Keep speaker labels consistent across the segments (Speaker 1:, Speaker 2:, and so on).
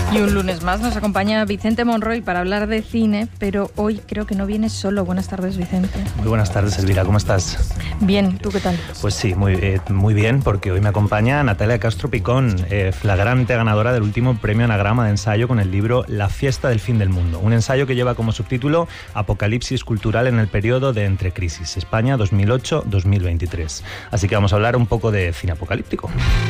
Speaker 1: Y un lunes más nos acompaña Vicente Monroy para hablar de cine, pero hoy creo que no vienes solo. Buenas tardes, Vicente.
Speaker 2: Muy buenas tardes, Elvira, ¿cómo estás?
Speaker 1: Bien, ¿tú qué tal?
Speaker 2: Pues sí, muy bien, porque hoy me acompaña Natalia Castro Picón, flagrante ganadora del último premio Anagrama de ensayo con el libro La fiesta del fin del mundo, un ensayo que lleva como subtítulo Apocalipsis cultural en el periodo de entrecrisis, España 2008-2023. Así que vamos a hablar un poco de cine apocalíptico.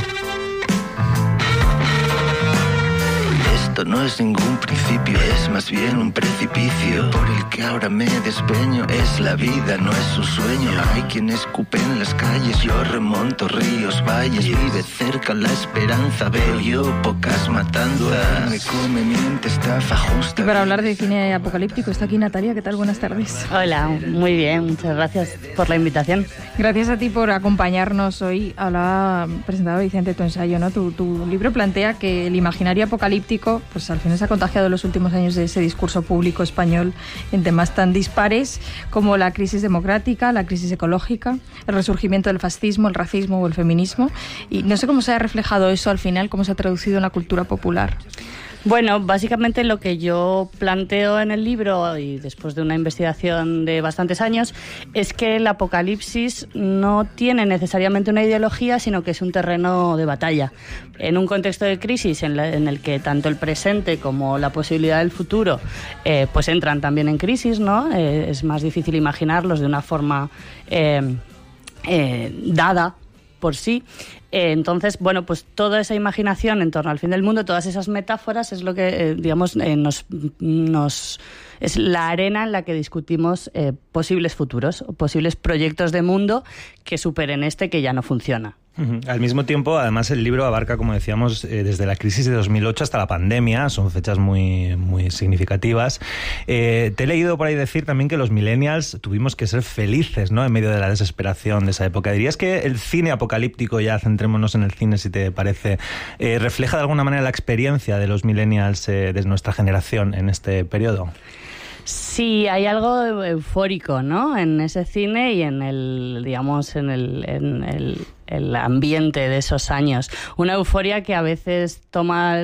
Speaker 3: Esto no es ningún principio, es más bien un precipicio por el que ahora me despeño. Es la vida, no es un sueño. Hay quien escupe en las calles, yo remonto ríos, valles. Vive cerca la esperanza, veo yo pocas matanzas. Me come, miente, estafa, justa.
Speaker 1: Y para hablar de cine apocalíptico está aquí Natalia. ¿Qué tal? Buenas tardes.
Speaker 4: Hola, muy bien, muchas gracias por la invitación.
Speaker 1: Gracias a ti por acompañarnos hoy. Hablaba, presentaba Vicente tu ensayo, ¿no? Tu libro plantea que el imaginario apocalíptico pues al final se ha contagiado en los últimos años de ese discurso público español en temas tan dispares como la crisis democrática, la crisis ecológica, el resurgimiento del fascismo, el racismo o el feminismo. Y no sé cómo se ha reflejado eso al final, cómo se ha traducido en la cultura popular.
Speaker 4: Bueno, básicamente lo que yo planteo en el libro, y después de una investigación de bastantes años, es que el apocalipsis no tiene necesariamente una ideología, sino que es un terreno de batalla. En un contexto de crisis en el que tanto el presente como la posibilidad del futuro pues entran también en crisis, ¿no? Es más difícil imaginarlos de una forma dada por sí. Entonces, bueno, pues toda esa imaginación en torno al fin del mundo, todas esas metáforas es lo que, digamos, es la arena en la que discutimos posibles futuros, posibles proyectos de mundo que superen este que ya no funciona.
Speaker 2: Al mismo tiempo, además, el libro abarca, como decíamos, desde la crisis de 2008 hasta la pandemia. Son fechas muy, muy significativas. Te he leído por ahí decir también que los millennials tuvimos que ser felices, ¿no?, en medio de la desesperación de esa época. ¿Dirías que el cine apocalíptico, ya centrémonos en el cine si te parece, refleja de alguna manera la experiencia de los millennials de nuestra generación en este periodo?
Speaker 4: Sí, hay algo eufórico, ¿no?, en ese cine y en el, digamos, en el ambiente de esos años. Una euforia que a veces toma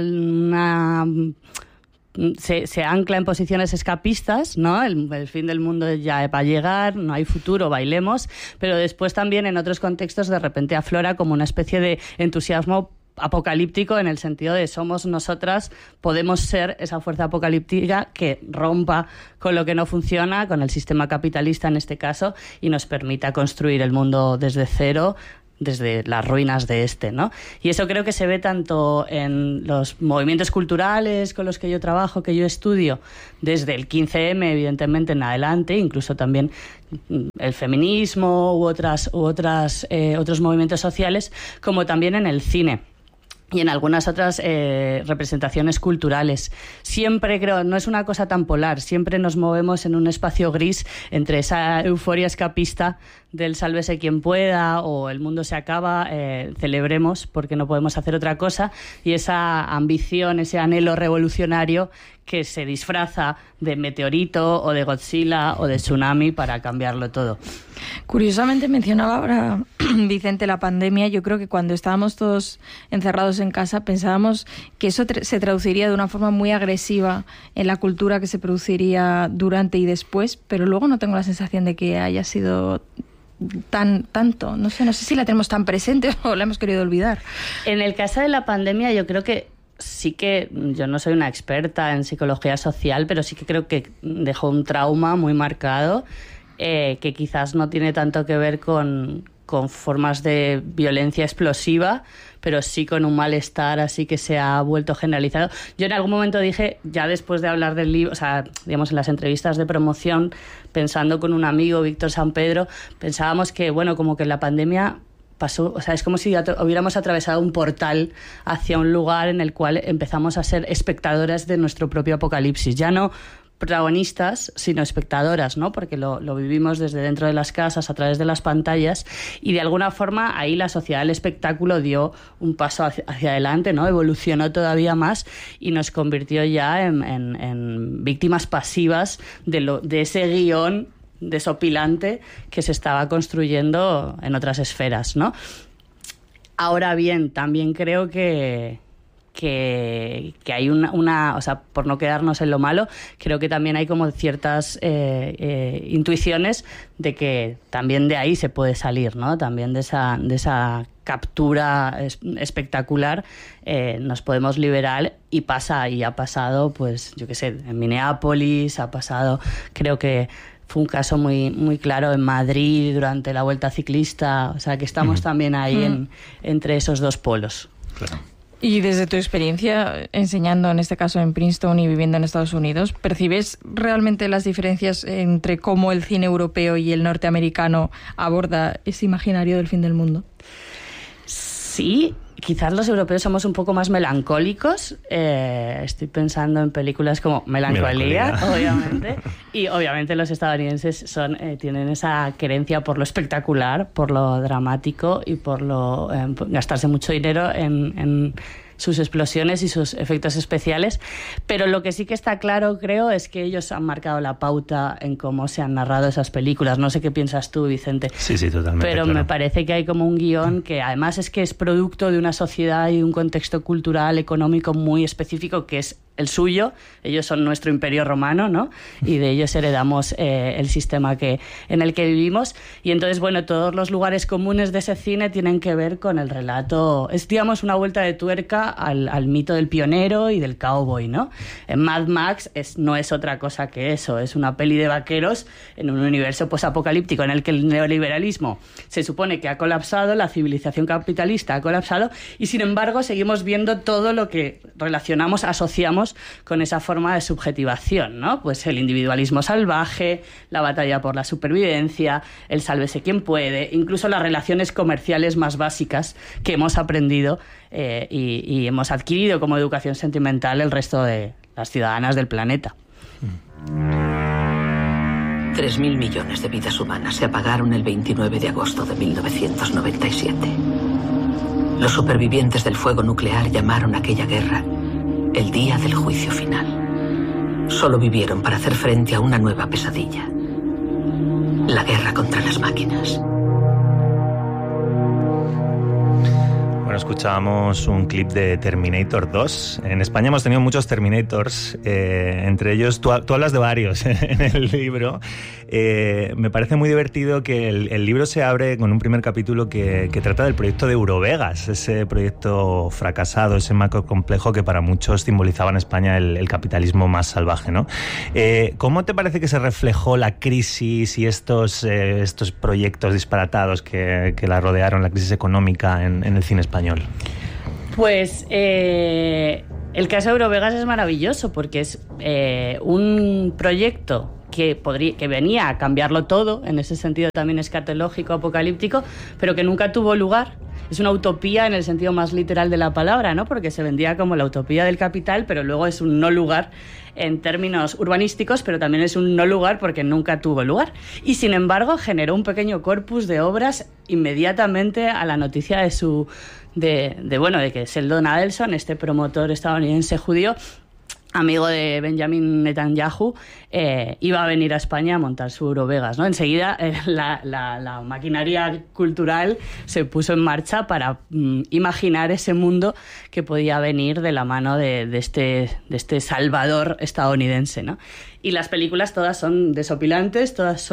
Speaker 4: se ancla en posiciones escapistas, ¿no? El fin del mundo ya va a llegar, no hay futuro, bailemos, pero después también en otros contextos de repente aflora como una especie de entusiasmo apocalíptico, en el sentido de somos nosotras, podemos ser esa fuerza apocalíptica que rompa con lo que no funciona, con el sistema capitalista en este caso, y nos permita construir el mundo desde cero, desde las ruinas de este, ¿no? Y eso creo que se ve tanto en los movimientos culturales con los que yo trabajo, que yo estudio, desde el 15M, evidentemente, en adelante, incluso también el feminismo u otros movimientos sociales, como también en el cine y en algunas otras representaciones culturales. Siempre creo, no es una cosa tan polar, siempre nos movemos en un espacio gris entre esa euforia escapista del sálvese quien pueda o el mundo se acaba, celebremos porque no podemos hacer otra cosa, y esa ambición, ese anhelo revolucionario que se disfraza de meteorito o de Godzilla o de tsunami para cambiarlo todo.
Speaker 1: Curiosamente mencionaba ahora Vicente la pandemia. Yo creo que cuando estábamos todos encerrados en casa pensábamos que eso se traduciría de una forma muy agresiva en la cultura que se produciría durante y después, pero luego no tengo la sensación de que haya sido tanto. No sé si la tenemos tan presente o la hemos querido olvidar.
Speaker 4: En el caso de la pandemia yo creo que sí, que yo no soy una experta en psicología social, pero sí que creo que dejó un trauma muy marcado, que quizás no tiene tanto que ver con formas de violencia explosiva, pero sí con un malestar así que se ha vuelto generalizado. Yo en algún momento dije, ya después de hablar del libro, o sea, digamos en las entrevistas de promoción, pensando con un amigo, Víctor San Pedro, pensábamos que, bueno, como que la pandemia pasó, o sea, es como si hubiéramos atravesado un portal hacia un lugar en el cual empezamos a ser espectadoras de nuestro propio apocalipsis. Ya no protagonistas, sino espectadoras, ¿no? Porque lo vivimos desde dentro de las casas, a través de las pantallas, y de alguna forma ahí la sociedad del espectáculo dio un paso hacia adelante, ¿no? Evolucionó todavía más y nos convirtió ya en víctimas pasivas de ese guión desopilante que se estaba construyendo en otras esferas, ¿no? Ahora bien, también creo que que hay una, o sea, por no quedarnos en lo malo, creo que también hay como ciertas intuiciones de que también de ahí se puede salir, ¿no? También de esa captura espectacular nos podemos liberar, y ha pasado, pues, yo qué sé, en Minneapolis, ha pasado, creo que fue un caso muy, muy claro en Madrid durante la Vuelta Ciclista, o sea que estamos también ahí entre esos dos polos.
Speaker 2: Claro.
Speaker 1: Y desde tu experiencia enseñando, en este caso en Princeton y viviendo en Estados Unidos, ¿percibes realmente las diferencias entre cómo el cine europeo y el norteamericano aborda ese imaginario del fin del mundo?
Speaker 4: Sí, quizás los europeos somos un poco más melancólicos. Estoy pensando en películas como Melancolía. Obviamente. Y obviamente los estadounidenses tienen esa querencia por lo espectacular, por lo dramático y por lo gastarse mucho dinero en sus explosiones y sus efectos especiales, pero lo que sí que está claro, creo, es que ellos han marcado la pauta en cómo se han narrado esas películas. No sé qué piensas tú, Vicente.
Speaker 2: Sí, totalmente.
Speaker 4: Pero claro, me parece que hay como un guión que además es que es producto de una sociedad y un contexto cultural, económico muy específico, que es el suyo. Ellos son nuestro imperio romano, ¿no? Y de ellos heredamos el sistema en el que vivimos. Y entonces, bueno, todos los lugares comunes de ese cine tienen que ver con el relato. Es, digamos, una vuelta de tuerca al mito del pionero y del cowboy, ¿no? En Mad Max no es otra cosa que eso. Es una peli de vaqueros en un universo posapocalíptico en el que el neoliberalismo se supone que ha colapsado, la civilización capitalista ha colapsado, y sin embargo seguimos viendo todo lo que relacionamos, asociamos con esa forma de subjetivación, ¿no? Pues el individualismo salvaje, la batalla por la supervivencia, el sálvese quien puede, incluso las relaciones comerciales más básicas que hemos aprendido y hemos adquirido como educación sentimental el resto de las ciudadanas del planeta.
Speaker 5: 3.000 millones de vidas humanas se apagaron el 29 de agosto de 1997. Los supervivientes del fuego nuclear llamaron a aquella guerra el día del juicio final. Solo vivieron para hacer frente a una nueva pesadilla: la guerra contra las máquinas.
Speaker 2: Bueno, escuchábamos un clip de Terminator 2. En España hemos tenido muchos Terminators, entre ellos tú hablas de varios en el libro. Me parece muy divertido que el libro se abre con un primer capítulo que trata del proyecto de Eurovegas, ese proyecto fracasado, ese macrocomplejo que para muchos simbolizaba en España el capitalismo más salvaje, ¿no? ¿Cómo te parece que se reflejó la crisis y estos proyectos disparatados que la rodearon, la crisis económica en el cine español?
Speaker 4: Pues el caso de Eurovegas es maravilloso porque es un proyecto que venía a cambiarlo todo, en ese sentido también escatológico, apocalíptico, pero que nunca tuvo lugar. Es una utopía en el sentido más literal de la palabra, ¿no? Porque se vendía como la utopía del capital, pero luego es un no lugar en términos urbanísticos, pero también es un no lugar porque nunca tuvo lugar. Y sin embargo generó un pequeño corpus de obras inmediatamente a la noticia de que Sheldon Adelson, este promotor estadounidense judío, amigo de Benjamin Netanyahu, iba a venir a España a montar su Eurovegas, ¿no? Enseguida la maquinaria cultural se puso en marcha para imaginar ese mundo que podía venir de la mano de este salvador estadounidense, ¿no? Y las películas todas son desopilantes, todas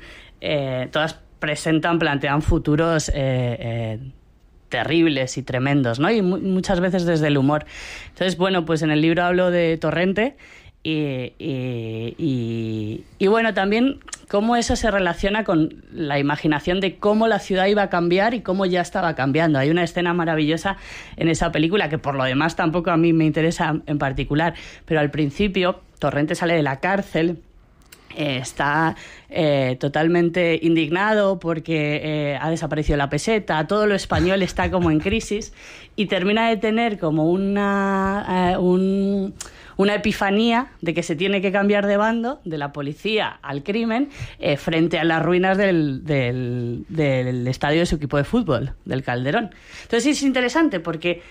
Speaker 4: plantean futuros terribles y tremendos, ¿no? Y muchas veces desde el humor. Entonces, bueno, pues en el libro hablo de Torrente y bueno, también cómo eso se relaciona con la imaginación de cómo la ciudad iba a cambiar y cómo ya estaba cambiando. Hay una escena maravillosa en esa película que por lo demás tampoco a mí me interesa en particular, pero al principio Torrente sale de la cárcel. Está totalmente indignado porque ha desaparecido la peseta, todo lo español está como en crisis, y termina de tener como una epifanía de que se tiene que cambiar de bando, de la policía al crimen, frente a las ruinas del estadio de su equipo de fútbol, del Calderón. Entonces es interesante porque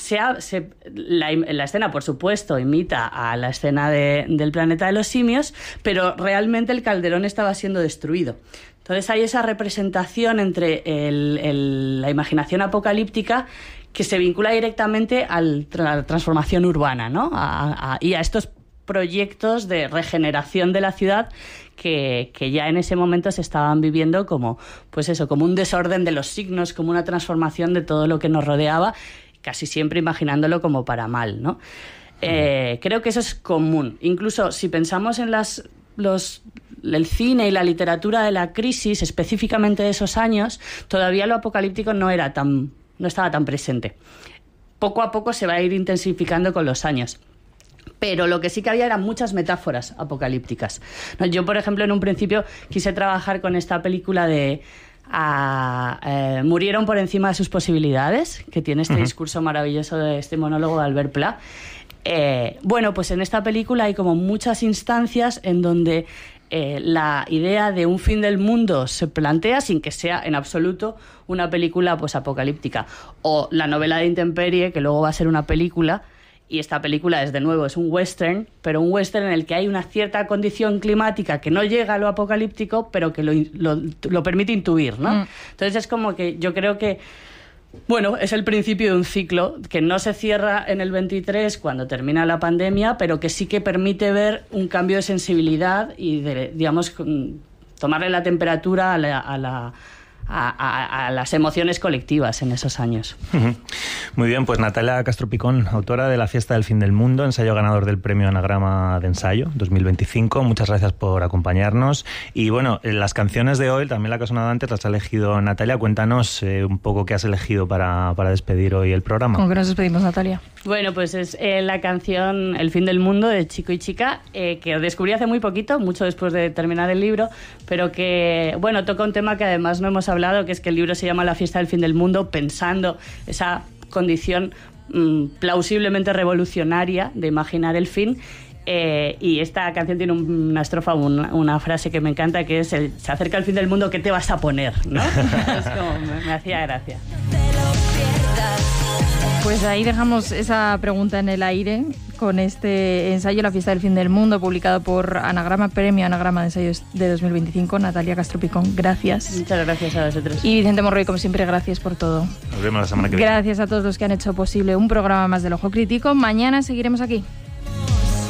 Speaker 4: la escena, por supuesto, imita a la escena del Planeta de los Simios, pero realmente el Calderón estaba siendo destruido. Entonces hay esa representación entre la imaginación apocalíptica que se vincula directamente a la transformación urbana, ¿no? Y a estos proyectos de regeneración de la ciudad que ya en ese momento se estaban viviendo como, pues eso, como un desorden de los signos, como una transformación de todo lo que nos rodeaba, casi siempre imaginándolo como para mal, ¿no? Creo que eso es común. Incluso si pensamos en el cine y la literatura de la crisis, específicamente de esos años, todavía lo apocalíptico no estaba tan presente. Poco a poco se va a ir intensificando con los años. Pero lo que sí que había eran muchas metáforas apocalípticas. Yo, por ejemplo, en un principio quise trabajar con esta película de Murieron por encima de sus posibilidades, que tiene este discurso maravilloso de este monólogo de Albert Pla. Bueno, pues en esta película hay como muchas instancias en donde la idea de un fin del mundo se plantea sin que sea en absoluto una película pues apocalíptica. O la novela de Intemperie, que luego va a ser una película. Y esta película es, de nuevo, es un western, pero un western en el que hay una cierta condición climática que no llega a lo apocalíptico, pero que lo permite intuir, ¿no? Entonces es como que yo creo que, bueno, es el principio de un ciclo que no se cierra en el 23 cuando termina la pandemia, pero que sí que permite ver un cambio de sensibilidad y de, digamos, tomarle la temperatura a las emociones colectivas en esos años.
Speaker 2: Muy bien, pues Natalia Castro Picón, autora de La fiesta del fin del mundo, ensayo ganador del premio Anagrama de Ensayo 2025. Muchas gracias por acompañarnos. Y bueno, las canciones de hoy, también la que ha sonado antes, las ha elegido Natalia. Cuéntanos un poco qué has elegido para despedir hoy el programa.
Speaker 1: ¿Con qué nos despedimos, Natalia?
Speaker 4: Bueno, pues es la canción El fin del mundo de Chico y Chica, que descubrí hace muy poquito, mucho después de terminar el libro, pero que, bueno, toca un tema que además no hemos hablado, que es que el libro se llama La fiesta del fin del mundo, pensando esa condición plausiblemente revolucionaria de imaginar el fin. Y esta canción tiene una estrofa, una frase que me encanta, que es se acerca el fin del mundo, ¿qué te vas a poner? ¿No? Es como, me hacía gracia.
Speaker 1: Pues ahí dejamos esa pregunta en el aire con este ensayo La fiesta del fin del mundo, publicado por Anagrama, premio Anagrama de Ensayos de 2025. Natalia Castro Picón, gracias.
Speaker 4: Muchas gracias a vosotros.
Speaker 1: Y Vicente Monroy, como siempre, gracias por todo.
Speaker 2: Nos vemos la semana que viene.
Speaker 1: Gracias a todos los que han hecho posible un programa más del Ojo Crítico. Mañana seguiremos aquí.